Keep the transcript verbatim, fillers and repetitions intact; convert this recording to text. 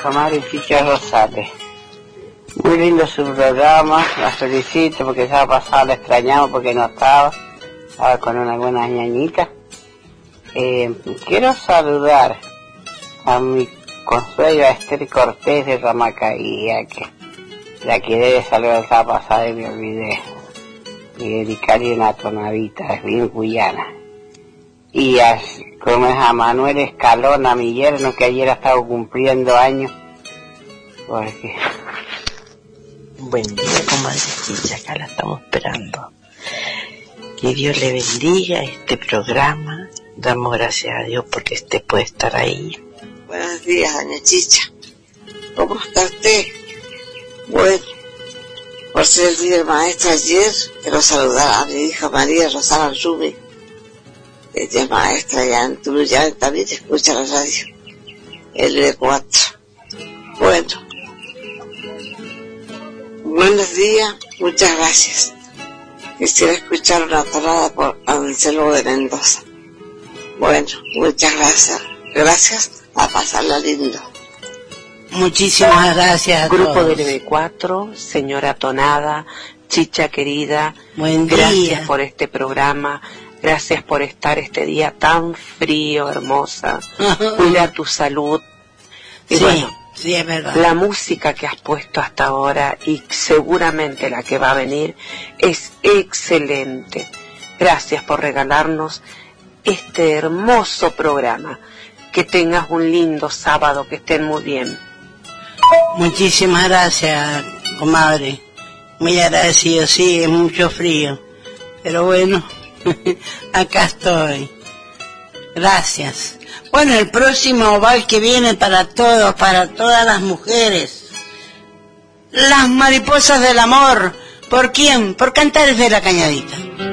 comadre Chicha Rosales. Muy lindo su programa, la felicito porque ya ha pasado, la extrañamos porque no estaba, estaba con una buena ñañita. Eh, quiero saludar a mi consuegra Esther Cortés de Ramacaía, que la quedé de saludar la semana pasada y me olvidé. Y dedicarle una tonadita, es bien cuyana. Y a, como es a Manuel Escalona, mi yerno, que ayer ha estado cumpliendo años, porque... Buen día, comadre Chicha, acá la estamos esperando. Que Dios le bendiga este programa. Damos gracias a Dios porque usted puede estar ahí. Buenos días, doña Chicha. ¿Cómo está usted? Bueno, por ser el día del maestro ayer, quiero saludar a mi hija María Rosana Rumi. Ella es maestra ya en Turullán, también escucha la radio. El L cuatro. Bueno. Buenos días, muchas gracias. Quisiera escuchar una tonada por Anselmo de Mendoza. Bueno, muchas gracias. Gracias, a pasarla lindo. Muchísimas gracias a Grupo todos. del L cuatro, señora Tonada, Chicha querida, buen día. Gracias por este programa, gracias por estar este día tan frío, hermosa. Cuida tu salud. Y sí, bueno, sí, es verdad. La música que has puesto hasta ahora y seguramente la que va a venir es excelente. Gracias por regalarnos este hermoso programa. Que tengas un lindo sábado, que estén muy bien. Muchísimas gracias, comadre. Muy agradecido, sí, es mucho frío. Pero bueno, acá estoy. Gracias. Bueno, el próximo oval que viene para todos, para todas las mujeres. Las mariposas del amor. ¿Por quién? Por Cantares de la Cañadita.